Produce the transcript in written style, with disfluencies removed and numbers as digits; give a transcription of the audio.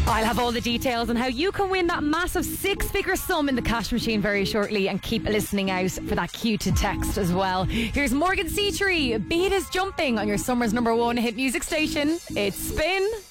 I'll have all the details on how you can win that massive 6-figure sum in the cash machine very shortly, and keep listening out for that cue to text as well. Here's Morgan Seatree, Beat Is Jumping on your summer's #1 hit music station. It's Spin.